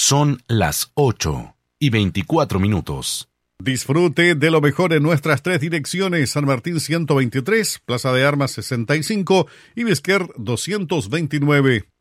Son las 8:24. Disfrute de lo mejor en nuestras tres direcciones: San Martín 123, Plaza de Armas 65 y Vesquer 229.